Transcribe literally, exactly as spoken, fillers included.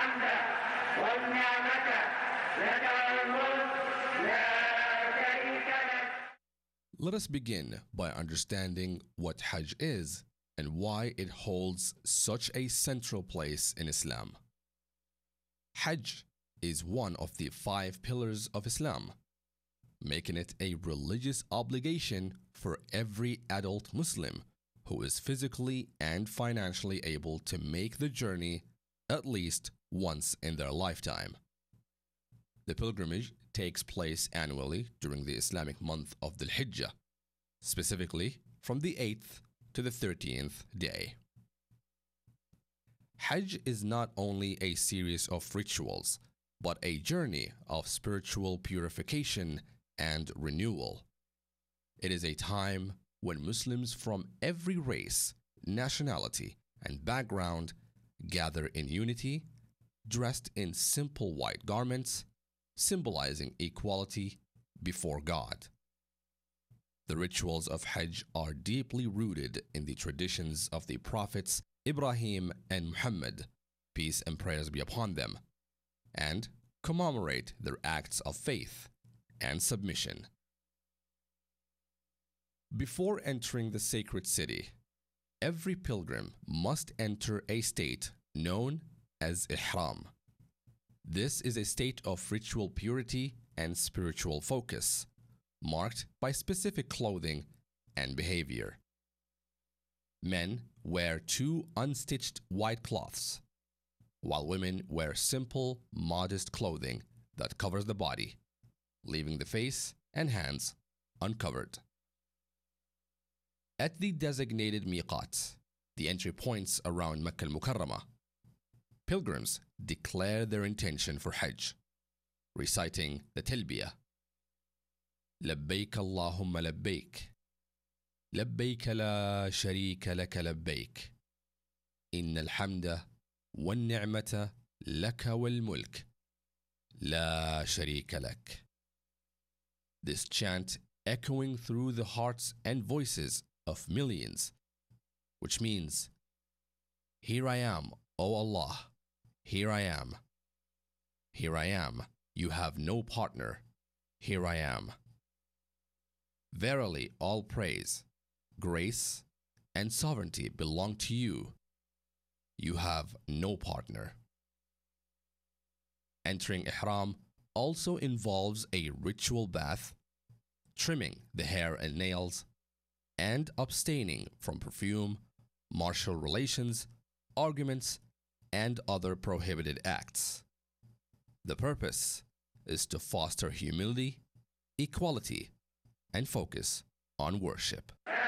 الحمد والنعمة لك والملك لا شريك لك. Let us begin by understanding what Hajj is and why it holds such a central place in Islam. Hajj is one of the five pillars of Islam, making it a religious obligation for every adult Muslim who is physically and financially able to make the journey at least once in their lifetime. The pilgrimage takes place annually during the Islamic month of Dhul Hijjah, specifically from the eighth to the thirteenth day. Hajj is not only a series of rituals, but a journey of spiritual purification and renewal. It is a time when Muslims from every race, nationality, and background gather in unity, dressed in simple white garments, symbolizing equality before God. The rituals of Hajj are deeply rooted in the traditions of the prophets Ibrahim and Muhammad, peace and prayers be upon them, and commemorate their acts of faith and submission. Before entering the sacred city, every pilgrim must enter a state known as Ihram. This is a state of ritual purity and spiritual focus, marked by specific clothing and behavior. Men wear two unstitched white cloths, while women wear simple, modest clothing that covers the body, leaving the face and hands uncovered. At the designated miqat, the entry points around Makkah al-Mukarramah, pilgrims declare their intention for Hajj, reciting the Talbiyah. لبيك اللهم لبيك لبيك لا شريك لك لبيك إن الحمد والنعمة لك والملك لا شريك لك. This chant echoing through the hearts and voices of millions, which means, Here I am, O Allah, here I am. Here I am, you have no partner, here I am. Verily all praise, grace, and sovereignty belong to you. You have no partner. Entering Ihram also involves a ritual bath, trimming the hair and nails, and abstaining from perfume, martial relations, arguments, and other prohibited acts. The purpose is to foster humility, equality, and focus on worship.